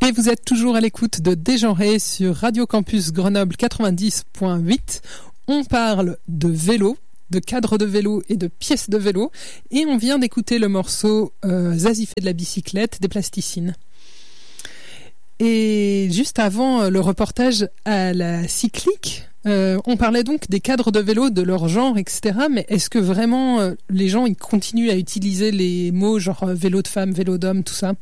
Et vous êtes toujours à l'écoute de Dégenré sur Radio Campus Grenoble 90.8. On parle de vélo, de cadres de vélo et de pièces de vélo. Et on vient d'écouter le morceau Zazie fait de la bicyclette des Plasticines. Et juste avant le reportage à la cyclique, on parlait donc des cadres de vélo, de leur genre, etc. Mais est-ce que vraiment les gens ils continuent à utiliser les mots genre vélo de femme, vélo d'homme, tout ça ?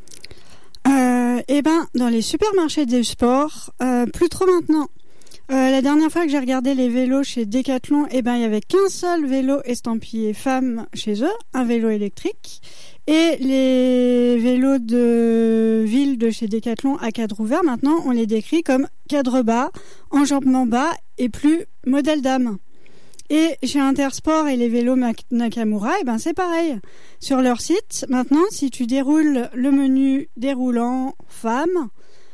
Dans les supermarchés des sports, plus trop maintenant. La dernière fois que j'ai regardé les vélos chez Decathlon, il y avait qu'un seul vélo estampillé femme chez eux, un vélo électrique. Et les vélos de ville de chez Decathlon à cadre ouvert, maintenant, on les décrit comme cadre bas, enjambement bas et plus modèle dame. Et chez Intersport et les vélos Nakamura, c'est pareil. Sur leur site, maintenant, si tu déroules le menu déroulant femme,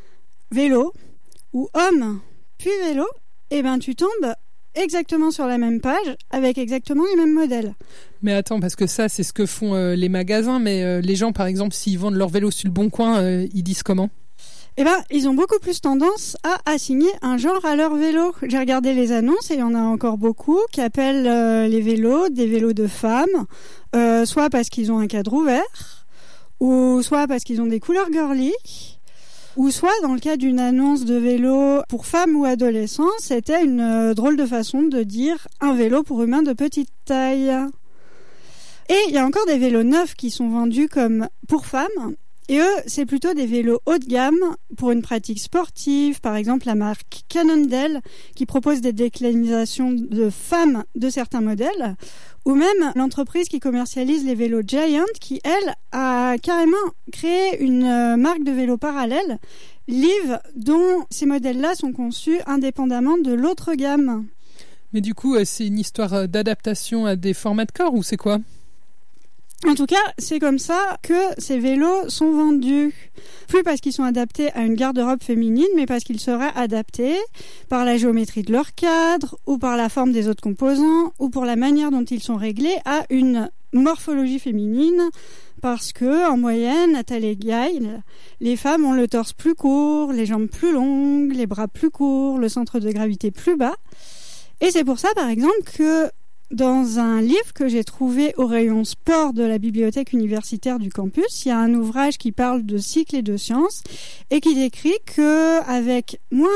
vélo ou homme, puis vélo, tu tombes exactement sur la même page avec exactement les mêmes modèles. Mais attends, parce que ça, c'est ce que font les magasins, mais les gens, par exemple, s'ils vendent leur vélo sur le Bon Coin, ils disent comment ? Ils ont beaucoup plus tendance à assigner un genre à leur vélo. J'ai regardé les annonces et il y en a encore beaucoup qui appellent les vélos des vélos de femmes, soit parce qu'ils ont un cadre ouvert, ou soit parce qu'ils ont des couleurs girly, ou soit dans le cas d'une annonce de vélo pour femmes ou adolescents, c'était une drôle de façon de dire un vélo pour humains de petite taille. Et il y a encore des vélos neufs qui sont vendus comme pour femmes. Et eux, c'est plutôt des vélos haut de gamme pour une pratique sportive. Par exemple, la marque Cannondale qui propose des déclinations de femmes de certains modèles. Ou même l'entreprise qui commercialise les vélos Giant qui, elle, a carrément créé une marque de vélos parallèle, Liv, dont ces modèles-là sont conçus indépendamment de l'autre gamme. Mais du coup, c'est une histoire d'adaptation à des formats de corps ou c'est quoi ? En tout cas, c'est comme ça que ces vélos sont vendus. Plus parce qu'ils sont adaptés à une garde-robe féminine, mais parce qu'ils seraient adaptés par la géométrie de leur cadre, ou par la forme des autres composants, ou pour la manière dont ils sont réglés à une morphologie féminine. Parce que, en moyenne, à taille égale, les femmes ont le torse plus court, les jambes plus longues, les bras plus courts, le centre de gravité plus bas. Et c'est pour ça, par exemple, que dans un livre que j'ai trouvé au rayon sport de la bibliothèque universitaire du campus, il y a un ouvrage qui parle de cycle et de sciences et qui décrit que avec moins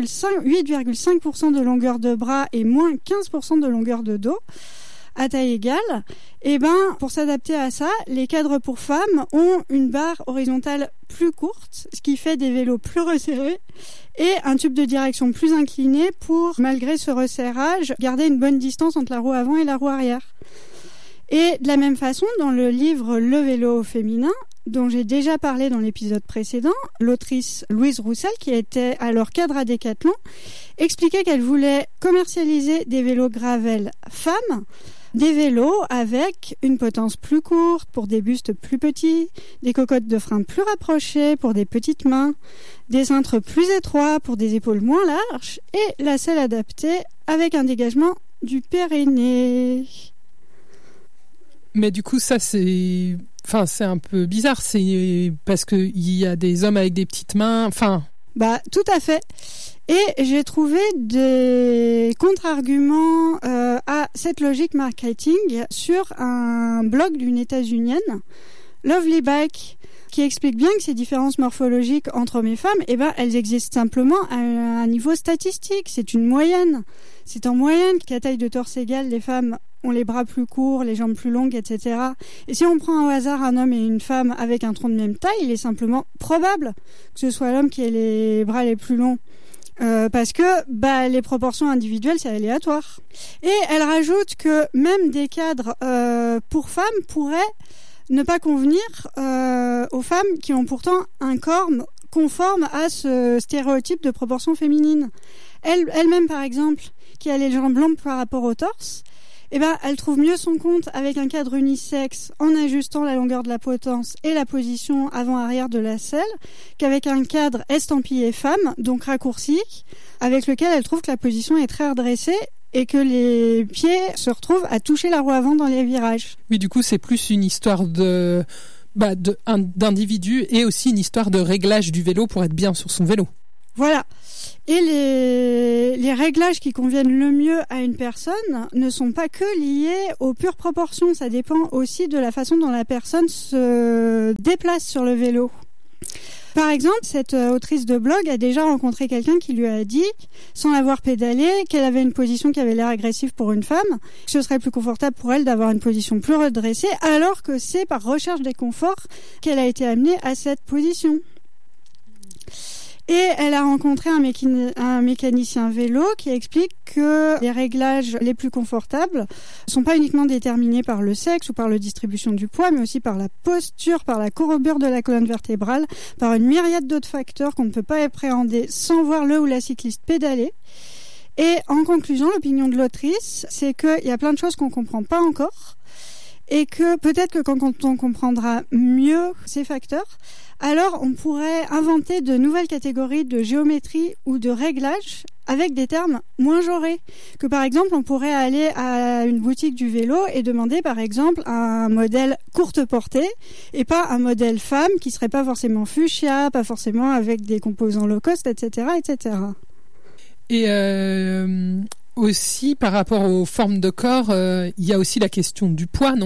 8,5% de longueur de bras et moins 15% de longueur de dos, à taille égale, pour s'adapter à ça, les cadres pour femmes ont une barre horizontale plus courte, ce qui fait des vélos plus resserrés et un tube de direction plus incliné pour, malgré ce resserrage, garder une bonne distance entre la roue avant et la roue arrière. Et de la même façon, dans le livre Le vélo féminin, dont j'ai déjà parlé dans l'épisode précédent, l'autrice Louise Roussel, qui était alors cadre à Decathlon, expliquait qu'elle voulait commercialiser des vélos Gravel femmes, des vélos avec une potence plus courte pour des bustes plus petits, des cocottes de frein plus rapprochées pour des petites mains, des cintres plus étroits pour des épaules moins larges et la selle adaptée avec un dégagement du périnée. Mais du coup, ça, c'est un peu bizarre. C'est parce qu'il y a des hommes avec des petites mains. Tout à fait. Et j'ai trouvé des contre-arguments à cette logique marketing sur un blog d'une États-Unienne, Lovely Bike, qui explique bien que ces différences morphologiques entre hommes et femmes, elles existent simplement à un niveau statistique. C'est une moyenne. C'est en moyenne qu'à taille de torse égale, les femmes ont les bras plus courts, les jambes plus longues, etc. Et si on prend au hasard un homme et une femme avec un tronc de même taille, il est simplement probable que ce soit l'homme qui ait les bras les plus longs. Parce que les proportions individuelles, c'est aléatoire. Et elle rajoute que même des cadres pour femmes pourraient ne pas convenir aux femmes qui ont pourtant un corps conforme à ce stéréotype de proportion féminine. Elle-même, par exemple, qui a les jambes longues par rapport au torse, elle trouve mieux son compte avec un cadre unisexe en ajustant la longueur de la potence et la position avant-arrière de la selle qu'avec un cadre estampillé femme, donc raccourci, avec lequel elle trouve que la position est très redressée et que les pieds se retrouvent à toucher la roue avant dans les virages. Oui, du coup, c'est plus une histoire de d'individus et aussi une histoire de réglage du vélo pour être bien sur son vélo. Voilà. Et les réglages qui conviennent le mieux à une personne ne sont pas que liés aux pures proportions. Ça dépend aussi de la façon dont la personne se déplace sur le vélo. Par exemple, cette autrice de blog a déjà rencontré quelqu'un qui lui a dit, sans l'avoir pédalé, qu'elle avait une position qui avait l'air agressive pour une femme, que ce serait plus confortable pour elle d'avoir une position plus redressée, alors que c'est par recherche des conforts qu'elle a été amenée à cette position. Et elle a rencontré un mécanicien vélo qui explique que les réglages les plus confortables sont pas uniquement déterminés par le sexe ou par la distribution du poids, mais aussi par la posture, par la courbure de la colonne vertébrale, par une myriade d'autres facteurs qu'on ne peut pas appréhender sans voir le ou la cycliste pédaler. Et en conclusion, l'opinion de l'autrice, c'est qu'il y a plein de choses qu'on comprend pas encore, et que peut-être que quand on comprendra mieux ces facteurs, alors on pourrait inventer de nouvelles catégories de géométrie ou de réglage avec des termes moins genrés. Que par exemple, on pourrait aller à une boutique du vélo et demander par exemple un modèle courte portée et pas un modèle femme qui serait pas forcément fuchsia, pas forcément avec des composants low cost, etc., etc. Et aussi par rapport aux formes de corps, il y a aussi la question du poids, non ?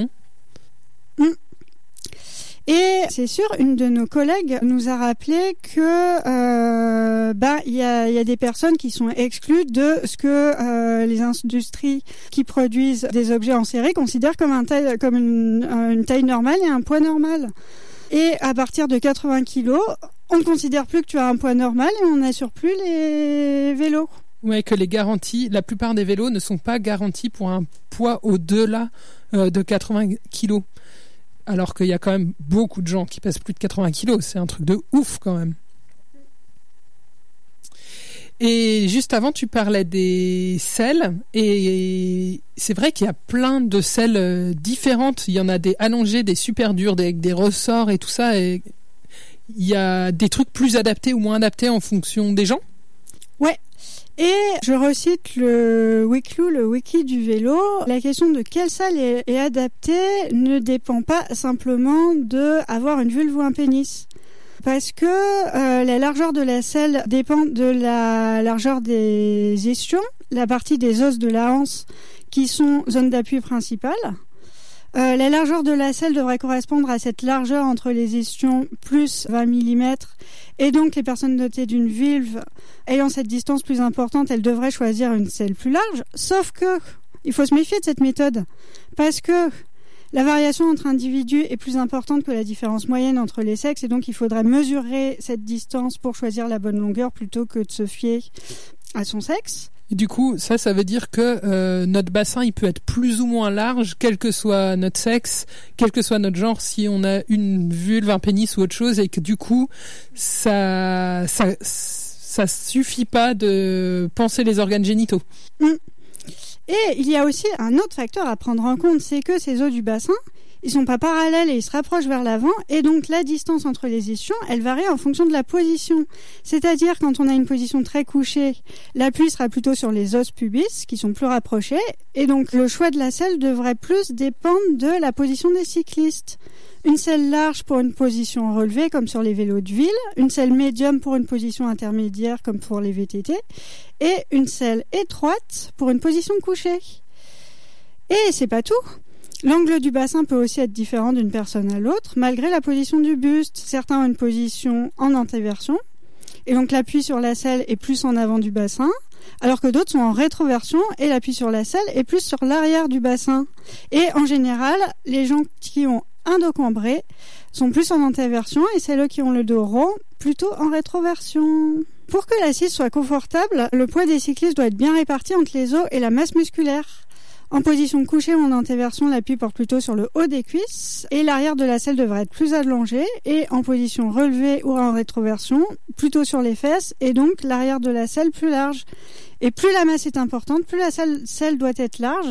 Et c'est sûr, une de nos collègues nous a rappelé que il y a des personnes qui sont exclues de ce que les industries qui produisent des objets en série considèrent comme une taille normale et un poids normal. Et à partir de 80 kilos, on ne considère plus que tu as un poids normal et on n'assure plus les vélos. Ouais, que les garanties, la plupart des vélos ne sont pas garantis pour un poids au-delà de 80 kilos. Alors qu'il y a quand même beaucoup de gens qui pèsent plus de 80 kilos. C'est un truc de ouf quand même. Et juste avant, tu parlais des selles. Et c'est vrai qu'il y a plein de selles différentes. Il y en a des allongées, des super dures, avec des ressorts et tout ça. Et il y a des trucs plus adaptés ou moins adaptés en fonction des gens. Ouais. Et je recite le Wikloo, le wiki du vélo. La question de quelle selle est adaptée ne dépend pas simplement de avoir une vulve ou un pénis. Parce que la largeur de la selle dépend de la largeur des ischions, la partie des os de la hanche qui sont zone d'appui principale. La largeur de la selle devrait correspondre à cette largeur entre les ischions plus 20 mm. Et donc, les personnes dotées d'une vulve ayant cette distance plus importante, elles devraient choisir une selle plus large. Sauf que, il faut se méfier de cette méthode. Parce que la variation entre individus est plus importante que la différence moyenne entre les sexes. Et donc, il faudrait mesurer cette distance pour choisir la bonne longueur plutôt que de se fier à son sexe. Et du coup, ça veut dire que notre bassin, il peut être plus ou moins large, quel que soit notre sexe, quel que soit notre genre, si on a une vulve, un pénis ou autre chose, et que du coup, ça suffit pas de penser les organes génitaux. Et il y a aussi un autre facteur à prendre en compte, c'est que ces os du bassin, ils sont pas parallèles et ils se rapprochent vers l'avant, et donc la distance entre les ischions, elle varie en fonction de la position. C'est-à-dire, quand on a une position très couchée, l'appui sera plutôt sur les os pubis, qui sont plus rapprochés, et donc le choix de la selle devrait plus dépendre de la position des cyclistes. Une selle large pour une position relevée, comme sur les vélos de ville, une selle médium pour une position intermédiaire, comme pour les VTT, et une selle étroite pour une position couchée. Et c'est pas tout. L'angle du bassin peut aussi être différent d'une personne à l'autre, malgré la position du buste. Certains ont une position en antéversion, et donc l'appui sur la selle est plus en avant du bassin, alors que d'autres sont en rétroversion, et l'appui sur la selle est plus sur l'arrière du bassin. Et en général, les gens qui ont un dos cambré sont plus en antéversion, et celles qui ont le dos rond, plutôt en rétroversion. Pour que l'assise soit confortable, le poids des cyclistes doit être bien réparti entre les os et la masse musculaire. En position couchée ou en antéversion, l'appui porte plutôt sur le haut des cuisses et l'arrière de la selle devrait être plus allongé, et en position relevée ou en rétroversion, plutôt sur les fesses, et donc l'arrière de la selle plus large. Et plus la masse est importante, plus la selle doit être large.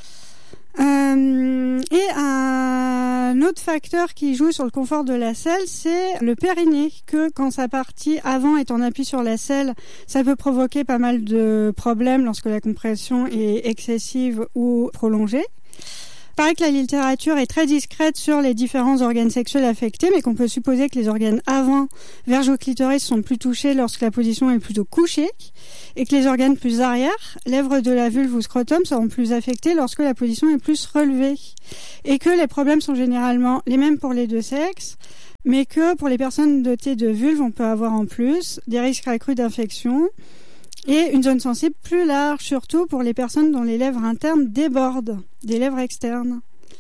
Et un autre facteur qui joue sur le confort de la selle, c'est le périnée, que quand sa partie avant est en appui sur la selle, ça peut provoquer pas mal de problèmes lorsque la compression est excessive ou prolongée. Il paraît que la littérature est très discrète sur les différents organes sexuels affectés, mais qu'on peut supposer que les organes avant, verge ou clitoris, sont plus touchés lorsque la position est plutôt couchée, et que les organes plus arrière, lèvres de la vulve ou scrotum, seront plus affectés lorsque la position est plus relevée. Et que les problèmes sont généralement les mêmes pour les deux sexes, mais que pour les personnes dotées de vulve, on peut avoir en plus des risques accrus d'infection, et une zone sensible plus large, surtout pour les personnes dont les lèvres internes débordent des lèvres externes.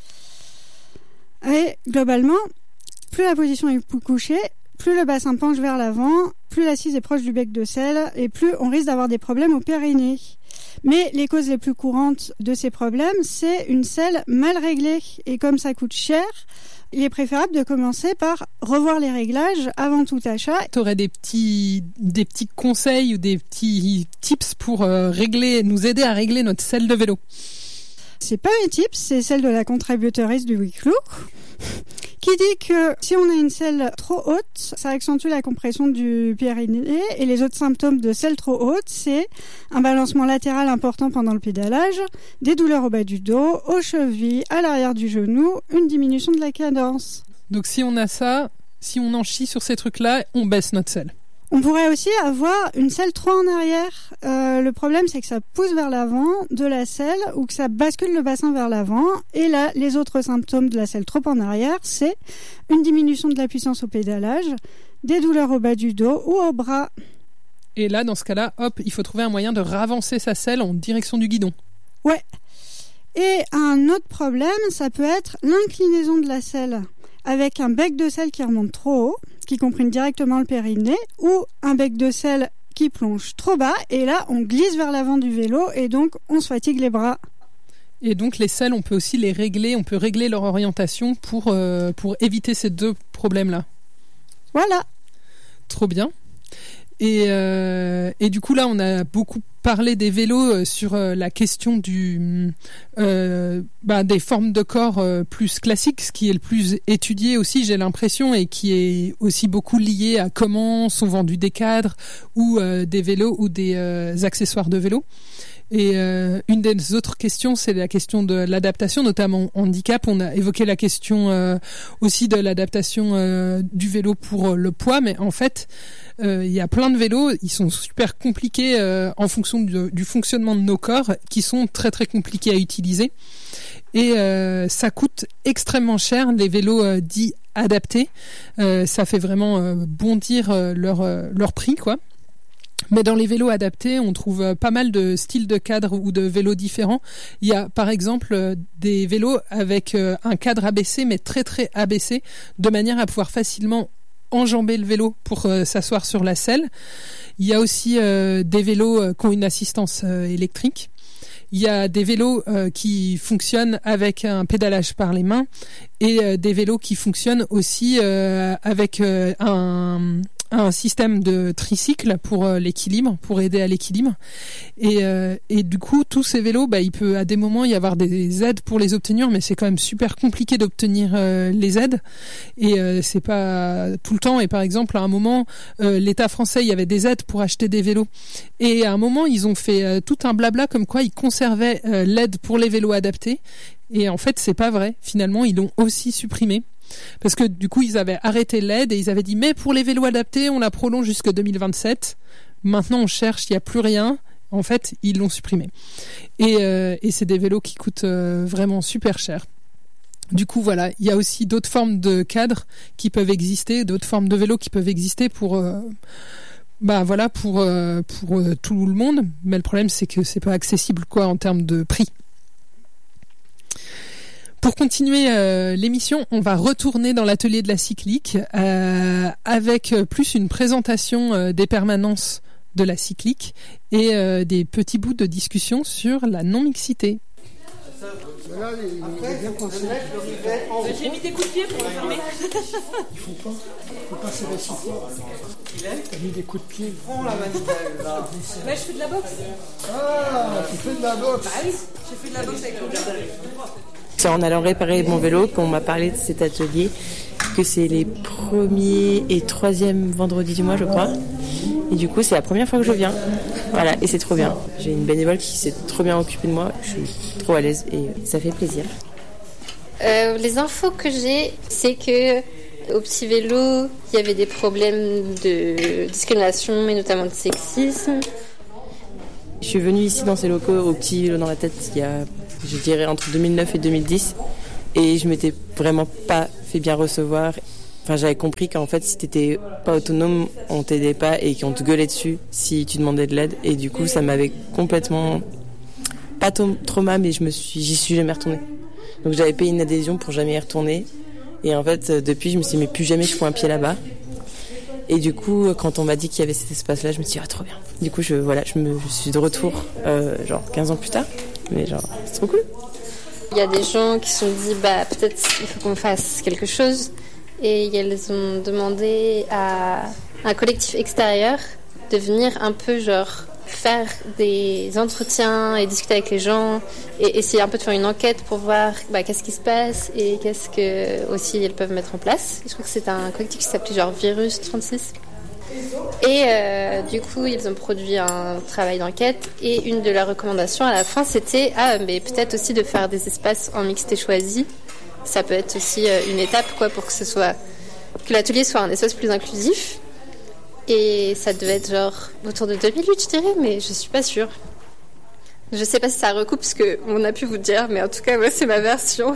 Et globalement, plus la position est couchée, plus le bassin penche vers l'avant, plus l'assise est proche du bec de selle, et plus on risque d'avoir des problèmes au périnée. Mais les causes les plus courantes de ces problèmes, c'est une selle mal réglée. Et comme ça coûte cher, il est préférable de commencer par revoir les réglages avant tout achat. Tu aurais des petits conseils ou des petits tips pour nous aider à régler notre selle de vélo? C'est pas mes tips, c'est celle de la contributrice du Weeklook, qui dit que si on a une selle trop haute, ça accentue la compression du périnée, et les autres symptômes de selle trop haute, c'est un balancement latéral important pendant le pédalage, des douleurs au bas du dos, aux chevilles, à l'arrière du genou, une diminution de la cadence. Donc si on a ça, si on en chie sur ces trucs-là, on baisse notre selle. On pourrait aussi avoir une selle trop en arrière. Le problème, c'est que ça pousse vers l'avant de la selle ou que ça bascule le bassin vers l'avant. Et là, les autres symptômes de la selle trop en arrière, c'est une diminution de la puissance au pédalage, des douleurs au bas du dos ou au bras. Et là, dans ce cas-là, hop, il faut trouver un moyen de ravancer sa selle en direction du guidon. Ouais. Et un autre problème, ça peut être l'inclinaison de la selle, avec un bec de selle qui remonte trop haut, qui comprime directement le périnée, ou un bec de selle qui plonge trop bas, et là on glisse vers l'avant du vélo, et donc on se fatigue les bras. Et donc les selles, on peut aussi les régler, on peut régler leur orientation pour éviter ces deux problèmes-là. Voilà. Trop bien. Et du coup là, on a beaucoup parlé des vélos sur la question des formes de corps plus classiques, ce qui est le plus étudié aussi, j'ai l'impression, et qui est aussi beaucoup lié à comment sont vendus des cadres ou des vélos ou des accessoires de vélo. Et une des autres questions, c'est la question de l'adaptation, notamment handicap. On a évoqué la question aussi de l'adaptation du vélo pour le poids, mais en fait, il y a plein de vélos, ils sont super compliqués en fonction du fonctionnement de nos corps, qui sont très très compliqués à utiliser. Et ça coûte extrêmement cher, les vélos dits adaptés. Ça fait vraiment bondir leur prix, quoi. Mais dans les vélos adaptés, on trouve pas mal de styles de cadres ou de vélos différents. Il y a par exemple des vélos avec un cadre abaissé, mais très très abaissé, de manière à pouvoir facilement enjamber le vélo pour s'asseoir sur la selle. Il y a aussi des vélos qui ont une assistance électrique. Il y a des vélos qui fonctionnent avec un pédalage par les mains et des vélos qui fonctionnent aussi avec un système de tricycle pour l'équilibre, pour aider à l'équilibre. Et du coup, tous ces vélos, il peut à des moments y avoir des aides pour les obtenir, mais c'est quand même super compliqué d'obtenir les aides. Et c'est pas tout le temps. Et par exemple, à un moment, l'État français, il y avait des aides pour acheter des vélos. Et à un moment, ils ont fait tout un blabla comme quoi ils conservaient l'aide pour les vélos adaptés. Et en fait, c'est pas vrai. Finalement, ils l'ont aussi supprimé. Parce que du coup, ils avaient arrêté l'aide et ils avaient dit mais pour les vélos adaptés, on la prolonge jusqu'en 2027. Maintenant, on cherche, il n'y a plus rien. En fait, ils l'ont supprimé. Et c'est des vélos qui coûtent vraiment super cher. Du coup, voilà, il y a aussi d'autres formes de cadres qui peuvent exister, d'autres formes de vélos qui peuvent exister pour tout le monde. Mais le problème, c'est que c'est pas accessible en termes de prix. Pour continuer l'émission, on va retourner dans l'atelier de la cyclique avec plus une présentation des permanences de la cyclique et des petits bouts de discussion sur la non-mixité. J'ai mis des coups de pied pour le fermer. Il faut pas se réciter. T'as mis des coups de pied. Prends la manivelle là. Mais je fais de la boxe. Ah, tu fais de la boxe. Bah oui, j'ai fait de la boxe avec le gars. C'est en allant réparer mon vélo qu'on m'a parlé de cet atelier, que c'est les premiers et troisièmes vendredis du mois, je crois. Et du coup, c'est la première fois que je viens. Voilà, et c'est trop bien. J'ai une bénévole qui s'est trop bien occupée de moi. Je suis trop à l'aise et ça fait plaisir. Les infos que j'ai, c'est que au petit vélo, il y avait des problèmes de discrimination et notamment de sexisme. Je suis venue ici dans ces locaux au petit vélo dans la tête il y a, je dirais, entre 2009 et 2010 et je m'étais vraiment pas fait bien recevoir. Enfin, j'avais compris qu'en fait, si t'étais pas autonome, on t'aidait pas et qu'on te gueulait dessus si tu demandais de l'aide. Et du coup, ça m'avait complètement, pas trauma, mais j'y suis jamais retournée. Donc j'avais payé une adhésion pour jamais y retourner. Et en fait, depuis, je me suis dit, mais plus jamais je fous un pied là-bas. Et du coup, quand on m'a dit qu'il y avait cet espace-là, je me suis dit, ah, trop bien. Du coup, je suis de retour, 15 ans plus tard. Mais c'est trop cool. Il y a des gens qui se sont dit, peut-être il faut qu'on fasse quelque chose. Et elles ont demandé à un collectif extérieur de venir un peu faire des entretiens et discuter avec les gens et essayer un peu de faire une enquête pour voir qu'est-ce qui se passe et qu'est-ce que aussi elles peuvent mettre en place. Je crois que c'est un collectif qui s'appelait Virus 36. Et du coup, ils ont produit un travail d'enquête et une de leurs recommandations à la fin, c'était mais peut-être aussi de faire des espaces en mixité choisi. Ça peut être aussi une étape pour que l'atelier soit un espace plus inclusif. Et ça devait être autour de 2008, je dirais, mais je suis pas sûre. Je sais pas si ça recoupe ce qu'on a pu vous dire, mais en tout cas, c'est ma version.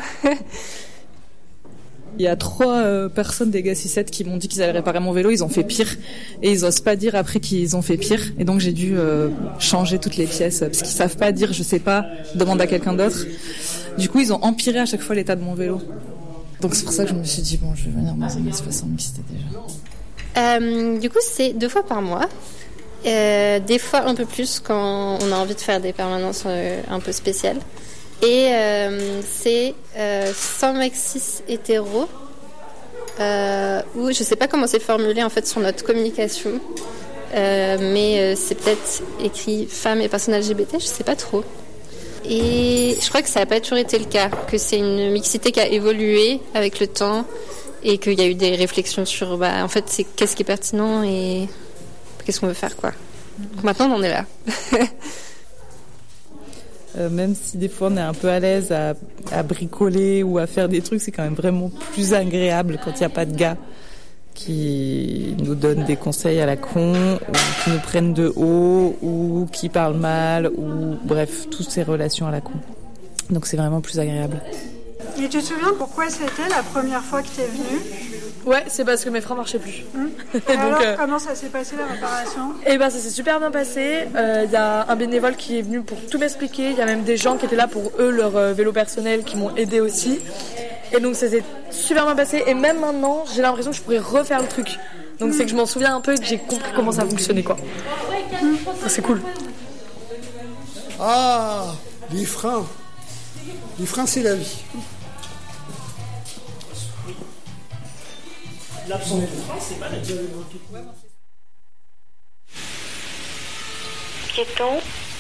Il y a 3 personnes des gars 6-7 qui m'ont dit qu'ils allaient réparer mon vélo, ils ont fait pire. Et ils osent pas dire après qu'ils ont fait pire. Et donc j'ai dû changer toutes les pièces, parce qu'ils savent pas dire je sais pas, demande à quelqu'un d'autre. Du coup, ils ont empiré à chaque fois l'état de mon vélo. Donc c'est pour ça que je me suis dit, je vais venir dans un espace en mixité déjà. Du coup, c'est 2 fois par mois. Des fois un peu plus quand on a envie de faire des permanences un peu spéciales. Et c'est sans maxis hétéro, où je sais pas comment c'est formulé en fait sur notre communication, mais c'est peut-être écrit femmes et personnes LGBT, je sais pas trop. Et je crois que ça n'a pas toujours été le cas, que c'est une mixité qui a évolué avec le temps et qu'il y a eu des réflexions sur en fait c'est qu'est-ce qui est pertinent et qu'est-ce qu'on veut faire quoi. Donc maintenant on en est là. Même si des fois on est un peu à l'aise à bricoler ou à faire des trucs, c'est quand même vraiment plus agréable quand il n'y a pas de gars qui nous donnent des conseils à la con, ou qui nous prennent de haut, ou qui parlent mal, ou bref, toutes ces relations à la con. Donc c'est vraiment plus agréable. Et tu te souviens pourquoi c'était la première fois que tu es venue ? Ouais, c'est parce que mes freins marchaient plus. Et alors, comment ça s'est passé la réparation ? Ça s'est super bien passé. Il y a un bénévole qui est venu pour tout m'expliquer. Il y a même des gens qui étaient là pour eux, leur vélo personnel, qui m'ont aidé aussi. Et donc ça s'est super bien passé. Et même maintenant, j'ai l'impression que je pourrais refaire le truc. Donc c'est que je m'en souviens un peu et que j'ai compris comment ça fonctionnait quoi. C'est cool. Ah, les freins. Les freins, c'est la vie. L'absence de frein, c'est pas la vie. Piéton.